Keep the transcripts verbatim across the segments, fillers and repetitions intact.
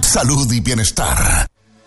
salud y bienestar.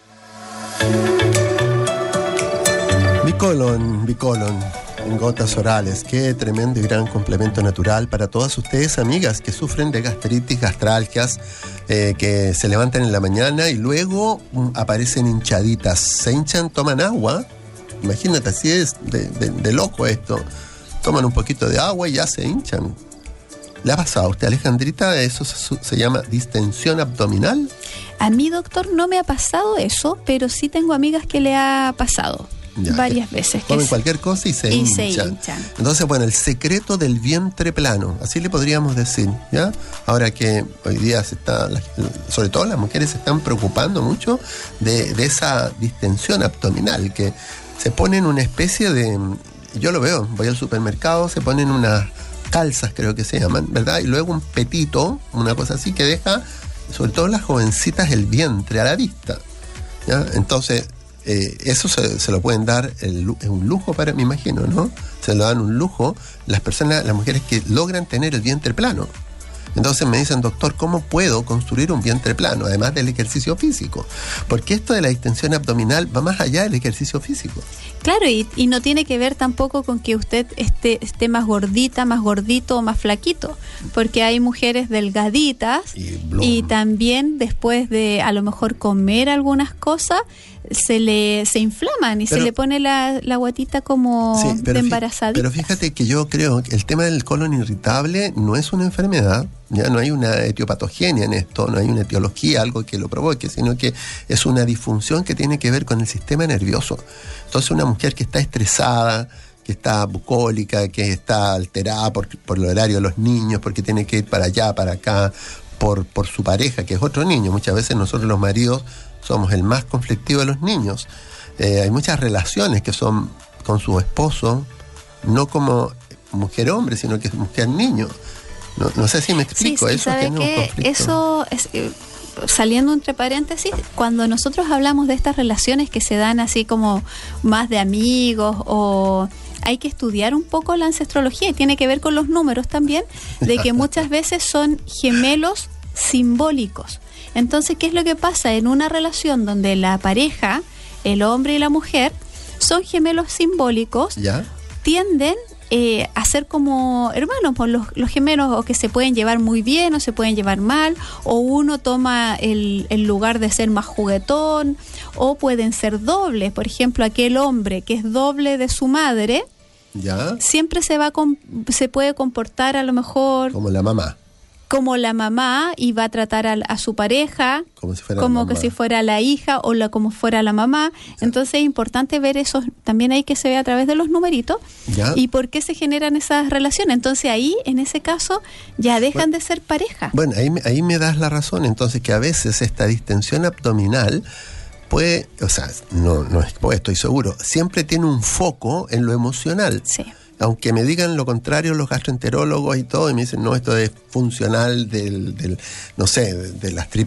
Bicolon, Bicolon, en gotas orales. Qué tremendo y gran complemento natural para todas ustedes, amigas, que sufren de gastritis, gastralgias, eh, que se levantan en la mañana y luego um, aparecen hinchaditas. Se hinchan, toman agua. Imagínate, así es de, de, de loco esto. Toman un poquito de agua y ya se hinchan. ¿Le ha pasado a usted, Alejandrita? Eso se, se llama distensión abdominal. A mí, doctor, no me ha pasado eso, pero sí tengo amigas que le ha pasado. Ya, varias veces. Comen cualquier cosa y se y hinchan. se hinchan. Entonces, bueno, el secreto del vientre plano, así le podríamos decir, ¿ya? Ahora que hoy día se está, sobre todo las mujeres se están preocupando mucho de, de esa distensión abdominal, que se ponen una especie de, yo lo veo, voy al supermercado, se ponen unas calzas, creo que se llaman, ¿verdad? Y luego un petito, una cosa así que deja, sobre todo las jovencitas, el vientre a la vista, ¿ya? Entonces, Eh, eso se, se lo pueden dar, el, es un lujo para, me imagino, ¿no? Se lo dan un lujo las personas, las mujeres que logran tener el vientre plano. Entonces me dicen, doctor, ¿cómo puedo construir un vientre plano, además del ejercicio físico? Porque esto de la distensión abdominal va más allá del ejercicio físico. Claro, y, y no tiene que ver tampoco con que usted esté, esté más gordita, más gordito o más flaquito, porque hay mujeres delgaditas y, y también después de a lo mejor comer algunas cosas, se le se inflaman y pero, se le pone la, la guatita como sí, de embarazadita. Pero fíjate que yo creo que el tema del colon irritable no es una enfermedad, ya no hay una etiopatogenia en esto, no hay una etiología, algo que lo provoque, sino que es una disfunción que tiene que ver con el sistema nervioso. Entonces una mujer que está estresada, que está bucólica, que está alterada por, por el horario de los niños, porque tiene que ir para allá, para acá, por, por su pareja, que es otro niño. Muchas veces nosotros los maridos somos el más conflictivo de los niños. Eh, hay muchas relaciones que son con su esposo, no como mujer-hombre, sino que es mujer-niño. No, no sé si me explico. Sí, sí, eso. ¿sabe qué? Eso es, eh, saliendo entre paréntesis, cuando nosotros hablamos de estas relaciones que se dan así como más de amigos, o hay que estudiar un poco la ancestrología, y tiene que ver con los números también, de que muchas veces son gemelos simbólicos. Entonces, ¿qué es lo que pasa? En una relación donde la pareja, el hombre y la mujer, son gemelos simbólicos, ¿ya? Tienden eh, a ser como hermanos, pues los, los gemelos, o que se pueden llevar muy bien o se pueden llevar mal, o uno toma el, el lugar de ser más juguetón, o pueden ser dobles. Por ejemplo, aquel hombre que es doble de su madre, ¿ya? Siempre se va con, se puede comportar a lo mejor como la mamá. como la mamá, y va a tratar a, a su pareja como, si fuera, como que si fuera la hija, o la como fuera la mamá. ¿Ya? Entonces es importante ver eso, también hay que se ve a través de los numeritos, ¿ya? Y por qué se generan esas relaciones. Entonces ahí, en ese caso, ya dejan bueno, de ser pareja. Bueno, ahí, ahí me das la razón, entonces, que a veces esta distensión abdominal puede, o sea, no, no pues, estoy seguro, siempre tiene un foco en lo emocional. Sí. Aunque me digan lo contrario los gastroenterólogos y todo, y me dicen, no, esto es funcional del, del no sé, de, de las tripas